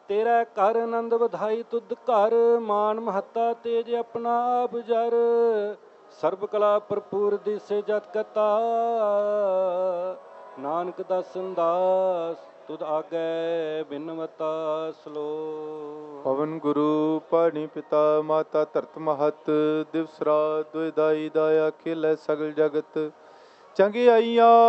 ਤੇਰਾ ਕਰ ਆਨੰਦ ਵਧਾਈ ਤੁਧ ਘਰ, ਮਾਨ ਮਹੱਤਾ ਤੇਜ ਆਪਣਾ ਆਪ ਜਰ। ਸਰਬ ਕਲਾ ਭਰਪੂਰ ਦਿਸੇ ਜਤ ਕਤਾ, ਨਾਨਕ ਦਾਸਨ ਦਾਸ ਤੁਧ ਆਗੈ ਬਿਨਵਤਾ। ਸਲੋਕ। ਪਵਨ ਗੁਰੂ ਪਾਣੀ ਪਿਤਾ ਮਾਤਾ ਧਰਤ ਮਹਤ, ਦਿਵਸ ਰਾਤ ਦੁਇ ਦਾਈ ਦਾਇਆ ਖੇਲੇ ਸਗਲ ਜਗਤ। ਚੰਗਿਆਈਆਂ